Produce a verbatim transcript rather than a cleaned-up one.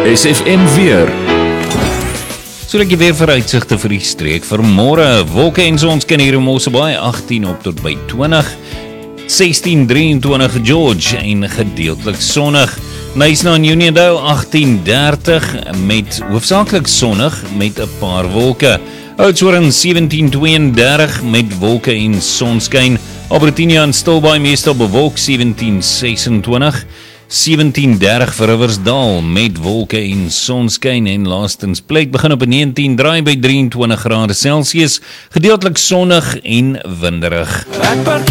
S F M weer. So ek weer vooruitsigte vir die streek vir môre. Wolke en sonskyn hier in Mosselbaai, agttien op tot by twintig. sestien drieëntwintig George en gedeeltelik sonnig. Knysna in Uniondale agttien dertig met hoofsaaklik sonnig met 'n paar wolke. Oudtshoorn sewentien tweeëndertig met wolke en sonskyn. Albertinia en Stilbaai meestal bewolk sewentien sesentwintig. sewentien dertig vir Riversdal met wolke en sonskyn en laastens Pleit begin op negentien draai by drieëntwintig grade Celsius, gedeeltelik sonnig en winderig.